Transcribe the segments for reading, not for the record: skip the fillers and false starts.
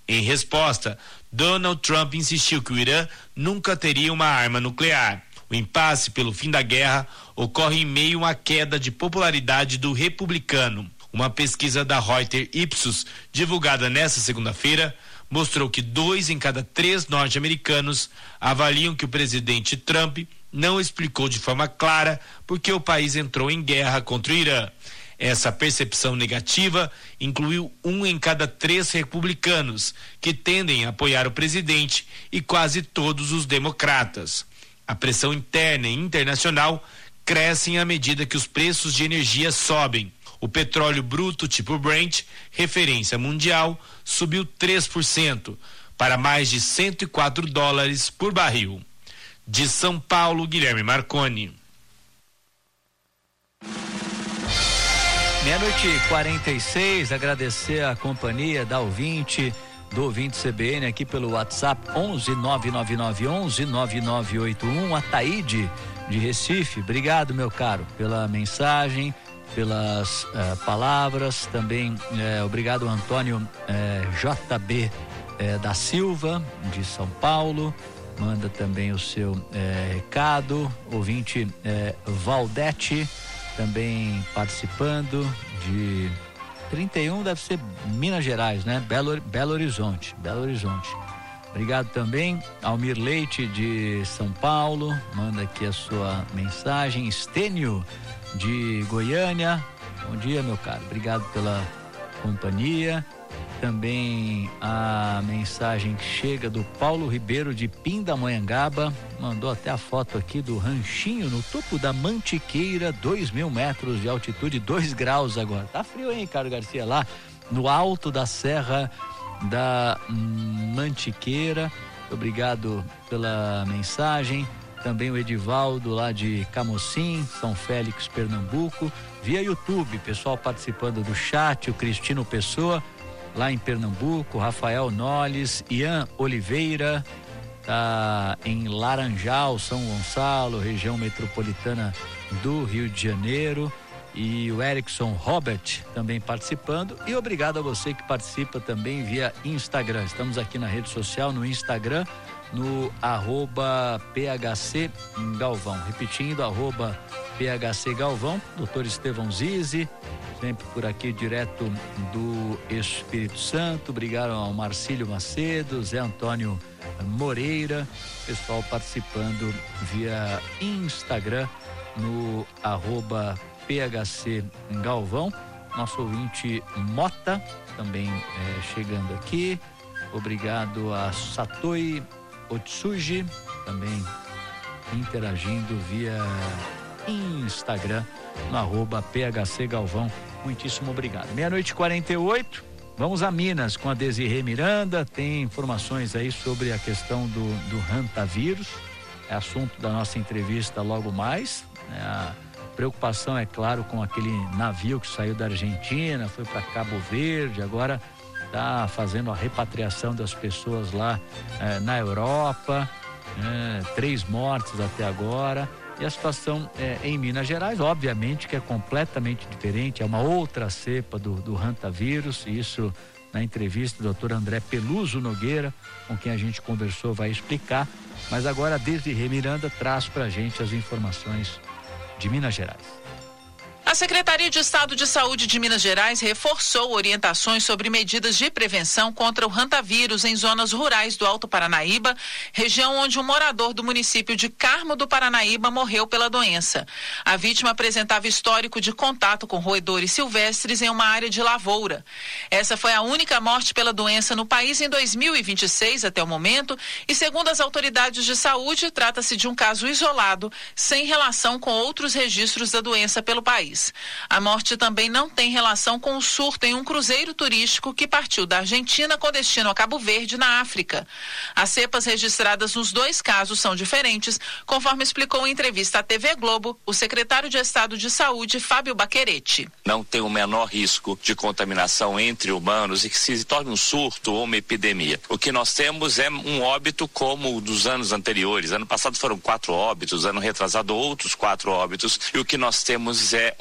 Em resposta, Donald Trump insistiu que o Irã nunca teria uma arma nuclear. O impasse pelo fim da guerra ocorre em meio à queda de popularidade do republicano. Uma pesquisa da Reuters Ipsos, divulgada nesta segunda-feira, mostrou que 2 em cada 3 norte-americanos avaliam que o presidente Trump não explicou de forma clara por que o país entrou em guerra contra o Irã. Essa percepção negativa incluiu 1 em cada 3 republicanos, que tendem a apoiar o presidente, e quase todos os democratas. A pressão interna e internacional cresce à medida que os preços de energia sobem. O petróleo bruto tipo Brent, referência mundial, subiu 3% para mais de $104 por barril. De São Paulo, Guilherme Marconi. 12:46, agradecer a companhia do ouvinte CBN aqui pelo WhatsApp 11-99911-9981, a Taíde de Recife. Obrigado, meu caro, pela mensagem, pelas palavras. Também obrigado, Antônio JB da Silva, de São Paulo. Manda também o seu recado. Ouvinte Valdete também participando, de 31, deve ser Minas Gerais, né? Belo Horizonte. Obrigado também, Almir Leite de São Paulo, manda aqui a sua mensagem. Estênio de Goiânia, bom dia, meu caro, obrigado pela companhia. Também a mensagem que chega do Paulo Ribeiro de Pindamonhangaba, mandou até a foto aqui do ranchinho no topo da Mantiqueira, 2.000 metros de altitude, 2 graus agora. Tá frio, hein, Ricardo Garcia? Lá no alto da Serra da Mantiqueira. Obrigado pela mensagem. Também o Edivaldo lá de Camocim, São Félix, Pernambuco. Via YouTube, pessoal participando do chat, o Cristino Pessoa, lá em Pernambuco, Rafael Noles, Ian Oliveira, tá em Laranjal, São Gonçalo, região metropolitana do Rio de Janeiro, e o Erickson Robert também participando. E obrigado a você que participa também via Instagram. Estamos aqui na rede social, no Instagram, no @PHC Galvão. Repetindo, @PHC Galvão, Dr. Estevão Zizi, sempre por aqui direto do Espírito Santo. Obrigado ao Marcílio Macedo, Zé Antônio Moreira, pessoal participando via Instagram no @PHC Galvão. Nosso ouvinte Mota também chegando aqui. Obrigado a Satoi Otsuji, também interagindo via Instagram no @PHC Galvão. Muitíssimo obrigado. 12:48, vamos a Minas com a Desirê Miranda. Tem informações aí sobre a questão do hantavírus, é assunto da nossa entrevista logo mais, né? A preocupação, é claro, com aquele navio que saiu da Argentina, foi para Cabo Verde, agora está fazendo a repatriação das pessoas lá na Europa, 3 mortes até agora. E a situação em Minas Gerais, obviamente, que é completamente diferente, é uma outra cepa do hantavírus. Isso, na entrevista, o doutor André Peluso Nogueira, com quem a gente conversou, vai explicar. Mas agora a Desirê Miranda traz para a gente as informações de Minas Gerais. A Secretaria de Estado de Saúde de Minas Gerais reforçou orientações sobre medidas de prevenção contra o hantavírus em zonas rurais do Alto Paranaíba, região onde um morador do município de Carmo do Paranaíba morreu pela doença. A vítima apresentava histórico de contato com roedores silvestres em uma área de lavoura. Essa foi a única morte pela doença no país em 2026 até o momento, e segundo as autoridades de saúde, trata-se de um caso isolado, sem relação com outros registros da doença pelo país. A morte também não tem relação com o surto em um cruzeiro turístico que partiu da Argentina com destino a Cabo Verde, na África. As cepas registradas nos 2 casos são diferentes, conforme explicou em entrevista à TV Globo o secretário de Estado de Saúde, Fábio Baquerete. Não tem o menor risco de contaminação entre humanos e que se torne um surto ou uma epidemia. O que nós temos é um óbito como o dos anos anteriores. Ano passado foram 4 óbitos, ano retrasado outros 4 óbitos, e o que nós temos é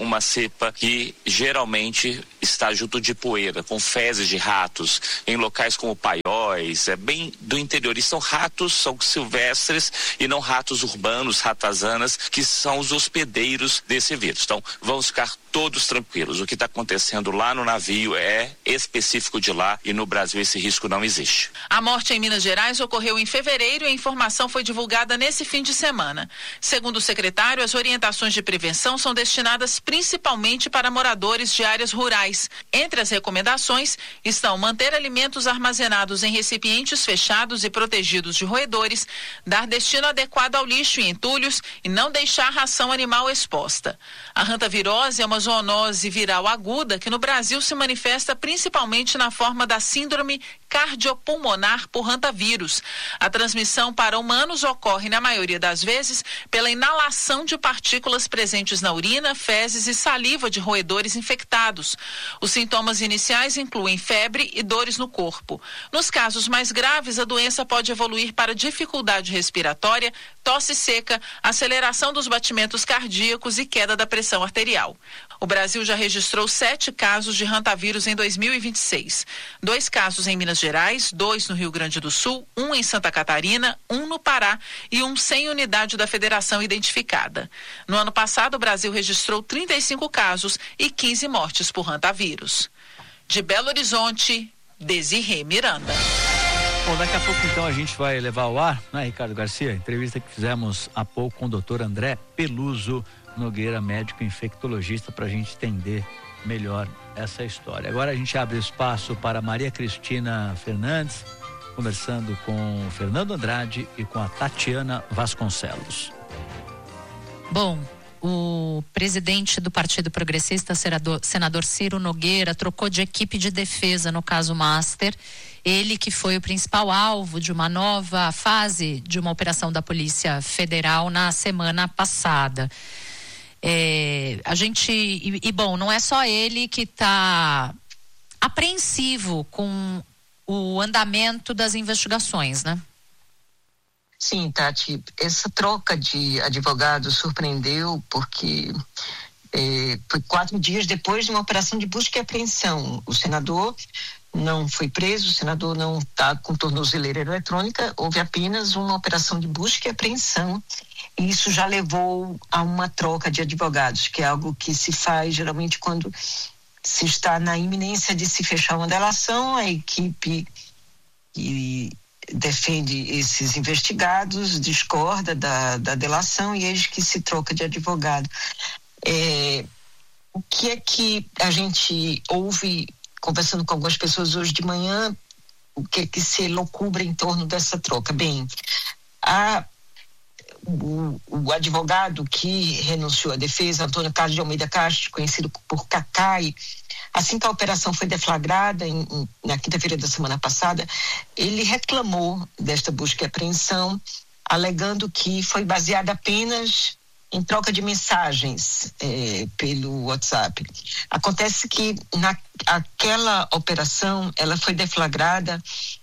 uma cepa que geralmente está junto de poeira, com fezes de ratos, em locais como Paióis, bem do interior. E são ratos, são silvestres e não ratos urbanos, ratazanas, que são os hospedeiros desse vírus. Então, vamos ficar todos tranquilos. O que está acontecendo lá no navio é específico de lá e no Brasil esse risco não existe. A morte em Minas Gerais ocorreu em fevereiro e a informação foi divulgada nesse fim de semana. Segundo o secretário, as orientações de prevenção são destinadas principalmente para moradores de áreas rurais. Entre as recomendações estão manter alimentos armazenados em recipientes fechados e protegidos de roedores, dar destino adequado ao lixo e entulhos e não deixar ração animal exposta. A hantavirose é uma zoonose viral aguda que no Brasil se manifesta principalmente na forma da síndrome cardiopulmonar por hantavírus. A transmissão para humanos ocorre, na maioria das vezes, pela inalação de partículas presentes na urina, fezes e saliva de roedores infectados. Os sintomas iniciais incluem febre e dores no corpo. Nos casos mais graves, a doença pode evoluir para dificuldade respiratória, tosse seca, aceleração dos batimentos cardíacos e queda da pressão arterial. O Brasil já registrou 7 casos de hantavírus em 2026. 2 casos em Minas Gerais, 2 no Rio Grande do Sul, 1 em Santa Catarina, 1 no Pará e 1 sem unidade da federação identificada. No ano passado, o Brasil registrou 35 casos e 15 mortes por hantavírus. De Belo Horizonte, Desirê Miranda. Bom, daqui a pouco então a gente vai levar ao ar, né, Ricardo Garcia? Entrevista que fizemos há pouco com o Dr. André Peluso Nogueira, médico infectologista, para a gente entender melhor essa história. Agora a gente abre espaço para Maria Cristina Fernandes, conversando com o Fernando Andrade e com a Tatiana Vasconcelos. Bom, o presidente do Partido Progressista, senador Ciro Nogueira, trocou de equipe de defesa no caso Master. Ele que foi o principal alvo de uma nova fase de uma operação da Polícia Federal na semana passada. Bom, não é só ele que está apreensivo com o andamento das investigações, né? Sim, Tati, essa troca de advogados surpreendeu porque foi 4 dias depois de uma operação de busca e apreensão. O senador não foi preso, o senador não está com tornozeleira eletrônica, houve apenas uma operação de busca e apreensão. E isso já levou a uma troca de advogados, que é algo que se faz geralmente quando se está na iminência de se fechar uma delação. A equipe que defende esses investigados discorda da delação e eis que se troca de advogado. O que é que a gente ouve conversando com algumas pessoas hoje de manhã, o que é que se elucubra em torno dessa troca? Bem, o advogado que renunciou à defesa, Antônio Carlos de Almeida Castro, conhecido por Cacai, assim que a operação foi deflagrada na quinta-feira da semana passada, ele reclamou desta busca e apreensão, alegando que foi baseada apenas em troca de mensagens pelo WhatsApp. Acontece que aquela operação ela foi deflagrada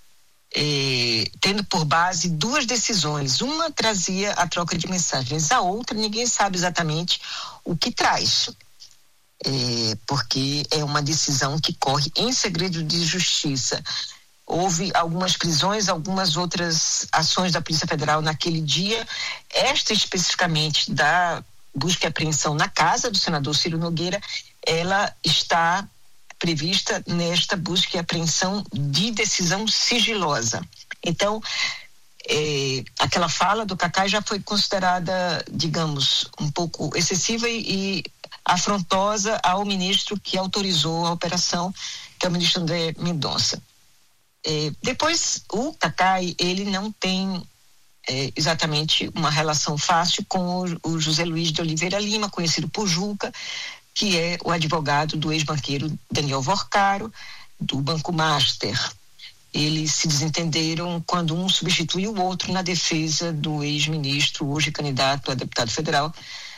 tendo por base 2 decisões. Uma trazia a troca de mensagens, a outra ninguém sabe exatamente o que traz, porque é uma decisão que corre em segredo de justiça. Houve algumas prisões, algumas outras ações da Polícia Federal naquele dia. Esta especificamente da busca e apreensão na casa do senador Ciro Nogueira, ela está prevista nesta busca e apreensão de decisão sigilosa. Então, aquela fala do Cacai já foi considerada, digamos, um pouco excessiva e afrontosa ao ministro que autorizou a operação, que é o ministro André Mendonça. Depois, o Cacai, ele não tem exatamente uma relação fácil com o José Luiz de Oliveira Lima, conhecido por Juca, que é o advogado do ex-banqueiro Daniel Vorcaro, do Banco Master. Eles se desentenderam quando um substituiu o outro na defesa do ex-ministro, hoje candidato a deputado federal,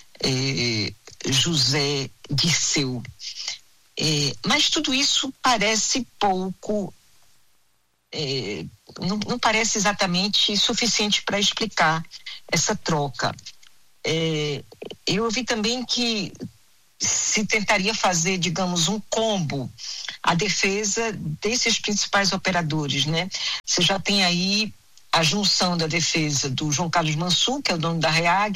José Dirceu. Mas tudo isso parece pouco, não parece exatamente suficiente para explicar essa troca. Eu ouvi também que se tentaria fazer, digamos, um combo, a defesa desses principais operadores, né? Você já tem aí a junção da defesa do João Carlos Mansur, que é o dono da REAG,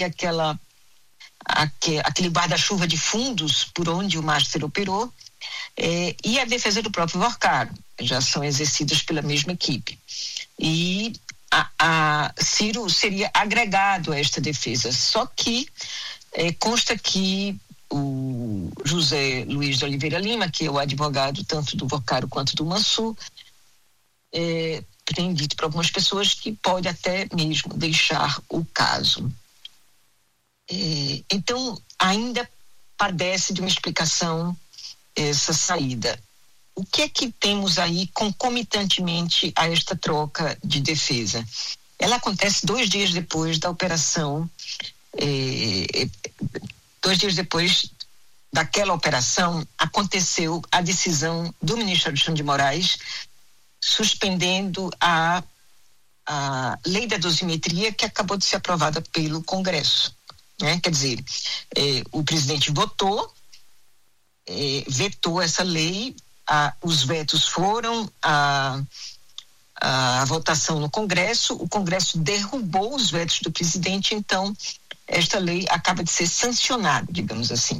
aquele guarda-chuva de fundos por onde o Master operou, e a defesa do próprio Vorcaro, já são exercidas pela mesma equipe. E a Ciro seria agregado a esta defesa, só que consta que o José Luiz de Oliveira Lima, que é o advogado tanto do Vorcaro quanto do Mansur, tem dito para algumas pessoas que pode até mesmo deixar o caso. Então, ainda padece de uma explicação essa saída. O que é que temos aí concomitantemente a esta troca de defesa? Ela acontece 2 dias depois da operação, 2 dias depois daquela operação, aconteceu a decisão do ministro Alexandre de Moraes suspendendo a lei da dosimetria, que acabou de ser aprovada pelo Congresso, né? Quer dizer, o presidente vetou essa lei, os vetos foram a votação no Congresso, o Congresso derrubou os vetos do presidente, então esta lei acaba de ser sancionada, digamos assim.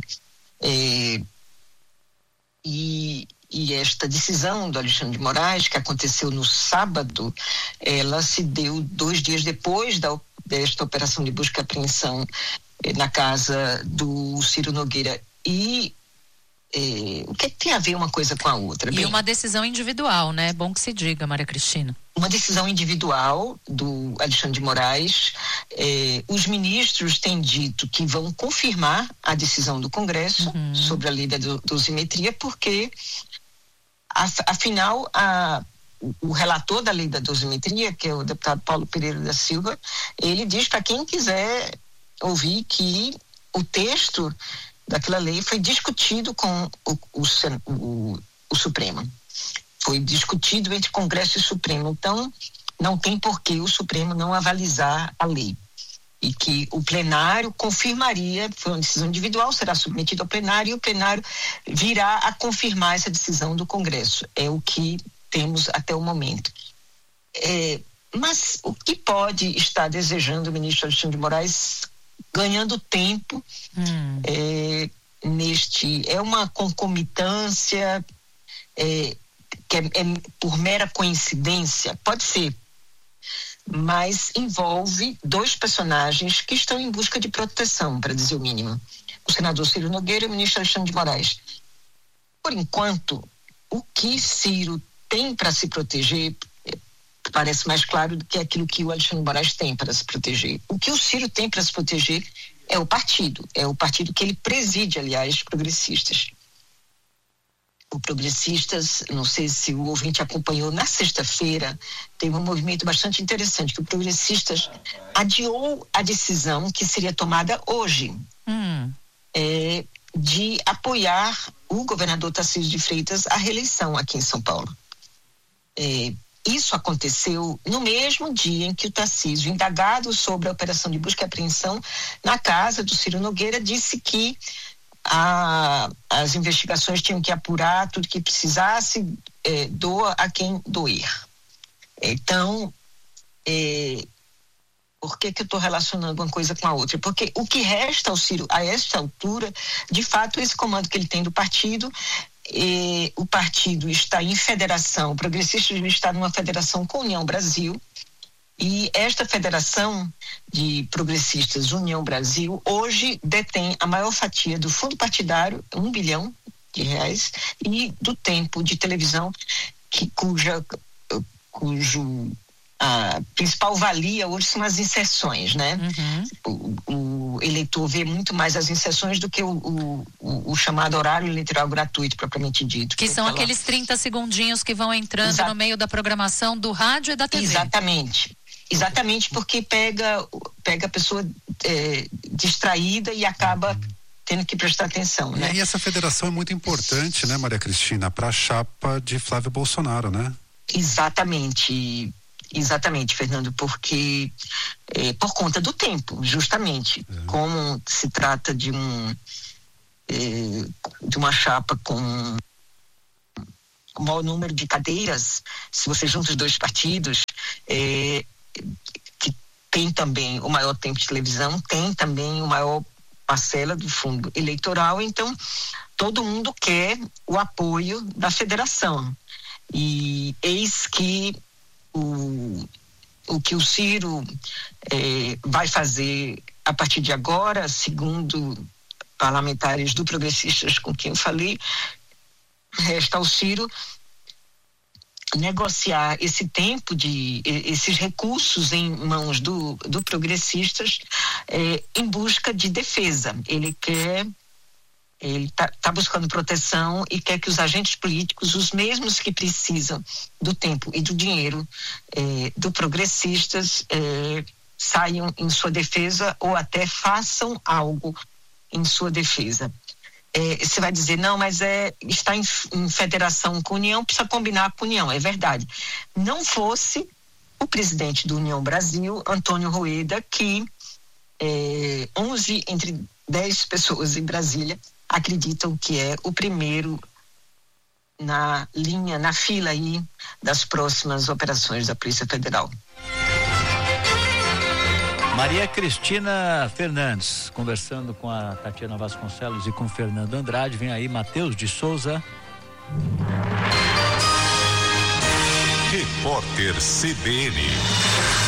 E esta decisão do Alexandre de Moraes, que aconteceu no sábado, ela se deu 2 dias depois desta operação de busca e apreensão na casa do Ciro Nogueira. E o que tem a ver uma coisa com a outra? E uma decisão individual, né? É bom que se diga, Maria Cristina. Uma decisão individual do Alexandre de Moraes. Os ministros têm dito que vão confirmar a decisão do Congresso sobre a lei da dosimetria, porque afinal o relator da lei da dosimetria, que é o deputado Paulo Pereira da Silva, ele diz para quem quiser ouvir que o texto daquela lei foi discutido com o Supremo. Foi discutido entre Congresso e Supremo. Então, não tem por que o Supremo não avalizar a lei. E que o plenário confirmaria, foi uma decisão individual, será submetida ao plenário, e o plenário virá a confirmar essa decisão do Congresso. É o que temos até o momento. Mas o que pode estar desejando o ministro Alexandre de Moraes ganhando tempo é uma concomitância que é por mera coincidência? Pode ser, mas envolve 2 personagens que estão em busca de proteção, para dizer o mínimo: o senador Ciro Nogueira e o ministro Alexandre de Moraes. Por enquanto, o que Ciro tem para se proteger parece mais claro do que aquilo que o Alexandre de Moraes tem para se proteger. O que o Ciro tem para se proteger é o partido que ele preside, aliás, Progressistas. O Progressistas, não sei se o ouvinte acompanhou, na sexta-feira teve um movimento bastante interessante, que o Progressistas adiou a decisão que seria tomada hoje, de apoiar o governador Tarcísio de Freitas à reeleição aqui em São Paulo. Isso aconteceu no mesmo dia em que o Tarcísio, indagado sobre a operação de busca e apreensão na casa do Ciro Nogueira, disse que as investigações tinham que apurar tudo que precisasse, doa a quem doer. Então, por que eu estou relacionando uma coisa com a outra? Porque o que resta ao Ciro, a esta altura, de fato, esse comando que ele tem do partido, o partido está em federação, o Progressistas está numa federação com a União Brasil, e esta federação de Progressistas União Brasil hoje detém a maior fatia do fundo partidário, R$1 bilhão, e do tempo de televisão, cujo a principal valia hoje são as inserções, né? O eleitor vê muito mais as inserções do que o chamado horário eleitoral gratuito, propriamente dito. Que são aqueles 30 segundinhos que vão entrando no meio da programação do rádio e da TV. Exatamente, porque pega a pessoa distraída e acaba tendo que prestar atenção, né? E essa federação é muito importante, né, Maria Cristina, para a chapa de Flávio Bolsonaro, né? Exatamente, Fernando, porque por conta do tempo, justamente, como se trata de de uma chapa com o maior número de cadeiras, se você junta os dois partidos, que tem também o maior tempo de televisão, tem também o maior parcela do fundo eleitoral, então todo mundo quer o apoio da federação. E eis que o que o Ciro vai fazer a partir de agora, segundo parlamentares do Progressistas com quem eu falei, resta ao Ciro negociar esse tempo esses recursos em mãos do Progressistas em busca de defesa. Ele está buscando proteção e quer que os agentes políticos, os mesmos que precisam do tempo e do dinheiro do Progressistas, saiam em sua defesa ou até façam algo em sua defesa. Você vai dizer, não, mas está em federação com a União, precisa combinar com a União. É verdade. Não fosse o presidente do União Brasil, Antônio Rueda, que 11 entre 10 pessoas em Brasília acreditam que é o primeiro na linha, na fila aí das próximas operações da Polícia Federal. Maria Cristina Fernandes, conversando com a Tatiana Vasconcelos e com Fernando Andrade. Vem aí Matheus de Souza. Repórter CBN.